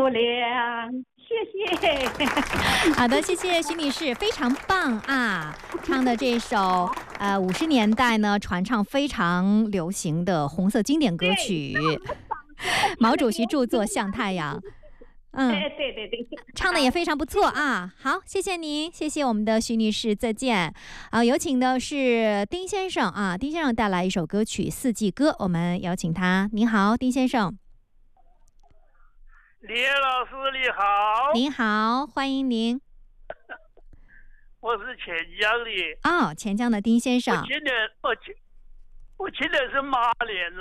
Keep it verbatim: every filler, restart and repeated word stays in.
有量，谢谢。 好的，谢谢徐女士，非常棒啊！唱的这首呃五十年代呢传唱非常流行的红色经典歌曲，毛主席著作《向太阳》。嗯， 对对对， 唱的也非常不错啊！好，谢谢您，谢谢我们的徐女士，再见。啊，有请的是丁先生啊，丁先生带来一首歌曲《四季歌》，我们有请他。您好，丁先生。 李老师你好。 您好，欢迎您。 我是钱江的。 哦，钱江的丁先生。 我今年我今我今年是马年了。